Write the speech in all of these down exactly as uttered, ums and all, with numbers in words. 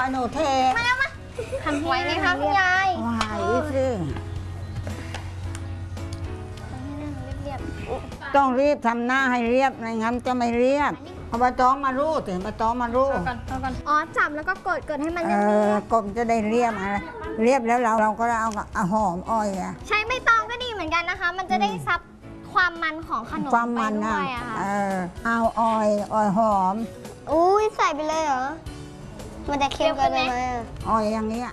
หนูเทมาแล้วมาทำไหวไหมคะคุณยายไหวสิต้องรีบทำหน้าให้เรียบไม่งั้นจะไม่เรียบเอาใบตองมารูดถึงใบตองมารูดอ๋อจับแล้วก็กดกดให้มันเออกลมจะได้เรียบอะไรเรียบแล้วเราเราก็เอาเอาหอมอ้อยอะใช้ใบตองก็ดีเหมือนกันนะคะ มันจะได้ซับความมันของขนมความมันนะเออเอาอ้อยอ้อยหอมอุ้ยใส่ไปเลยเหรอมันจะเค็มเกินไปไหมอ้อยอย่างเงี้ย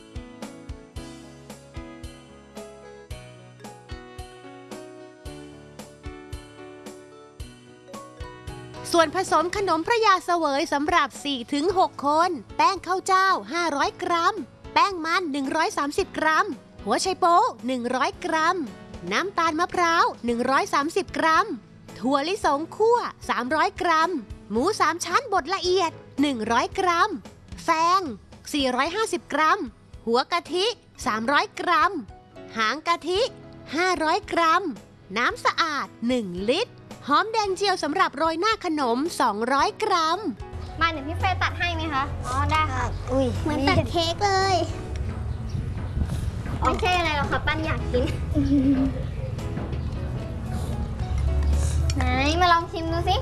ส่วนผสมขนมพระยาเสวยสำหรับ สี่ถึงหก คน แป้งข้าวเจ้า ห้าร้อย กรัม แป้งมัน หนึ่งร้อยสามสิบ กรัม หัวไชโป๊ะ หนึ่งร้อย กรัม น้ำตาลมะพร้าว หนึ่งร้อยสามสิบ กรัม ถั่วลิสงคั่ว สามร้อย กรัม หมูสามชั้นบดละเอียด หนึ่งร้อย กรัม แฟง สี่ร้อยห้าสิบ กรัม หัวกะทิ สามร้อย กรัม หางกะทิ ห้าร้อย กรัม น้ำสะอาด หนึ่ง ลิตรหอมแดงเจียวสำหรับโรยหน้าขนม สองร้อย กรัมมาเดี๋ยวพี่เฟย์ตัดให้ไหมคะอ๋อได้ค่ะอุ้ยเหมือนตัดเค้กเลยไม่ใช่อะไรหรอกค่ะปั้นอยากกินไหนมาลองชิมดูสิ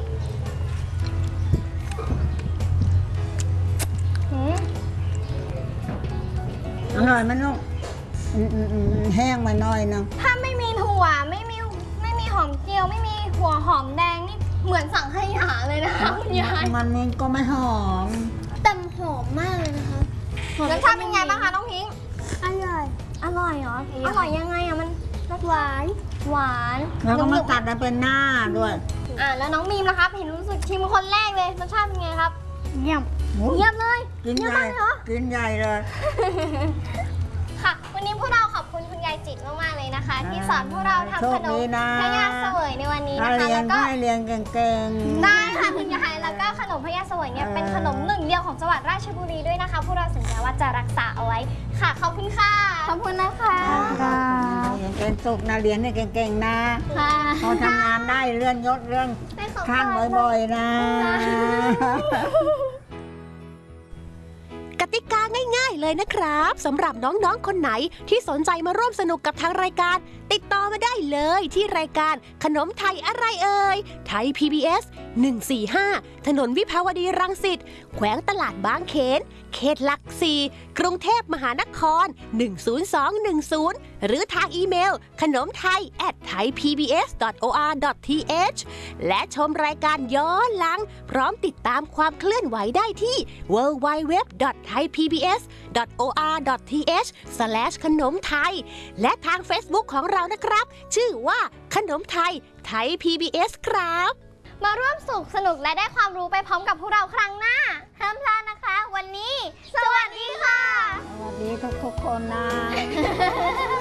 อร่อยไหมลูกแห้งมาหน่อยนึงถ้าไม่มีถั่วไม่มีไม่มีหอมเจียวไม่มีหัวหอมแดงนี่เหมือนสั่งขยะเลยนะคะคุณยายมันนี่ก็ไม่หอมแต่หอมมากเลยนะคะรสชาติเป็นไงบ้างคะน้องพิงค์อร่อยอร่อยเหรออร่อยยังไงอะมันหวานหวานแล้วก็มาตัดเป็นหน้าด้วยอ่าแล้วน้องมีมล่ะครับเห็นรู้สึกชิมคนแรกเลยรสชาติเป็นไงครับเยี่ยมเยี่ยมเลยกินใหญ่กินใหญ่เลยค่ะวันนี้พวกเราขอบคุณคุณยายจิตมากๆเลยนะคะที่สอนพวกเราทำขนมพญาเสวยในวันนี้นะคะแล้วก็เรียนเก่งๆได้ค่ะคุณยายแล้วก็ขนมพญาเสวยเนี่ยเป็นขนมหนึ่งเดียวของจังหวัดราชบุรีด้วยนะคะพวกเราสัญญาว่าจะรักษาเอาไว้ค่ะขอบคุณค่ะขอบคุณนะคะค่ะเป็นสุขนะเรียนให้เก่งๆนะค่ะพอทำงานได้เลื่อนยศเลื่อนขั้นบ่อยๆนะกติกาง่ายๆเลยนะครับสำหรับน้องๆคนไหนที่สนใจมาร่วมสนุกกับทางรายการติดต่อมาได้เลยที่รายการขนมไทยอะไรเอ่ยไทย พี บี เอส หนึ่งสี่ห้าถนนวิภาวดีรังสิตแขวงตลาดบางเขนเขตหลักสี่กรุงเทพมหานครหนึ่งศูนย์สองหนึ่งศูนย์หรือทางอีเมลขนมไทย แอท ไทยพีบีเอส ดอท โอ อาร์ ดอท ที เอช และชมรายการย้อนหลังพร้อมติดตามความเคลื่อนไหวได้ที่ ดับเบิลยู ดับเบิลยู ดับเบิลยู ดอท ไทยพีบีเอส ดอท โอ อาร์ ดอท ที เอช สแลช ขนมไทยและทาง Facebook ของเรานะครับชื่อว่าขนมไทยไทย พี บี เอส ครับมาร่วมสุขสนุกและได้ความรู้ไปพร้อมกับพวกเราครั้งหน้าห้ามพลาดนะคะวันนี้สวัสดีค่ะสวัสดีทุกๆคนนะ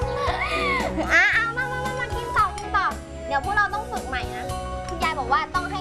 อ่ะเอามามามามากินต่อกินต่อเดี๋ยวพวกเราต้องฝึกใหม่นะคุณยายบอกว่าต้องให้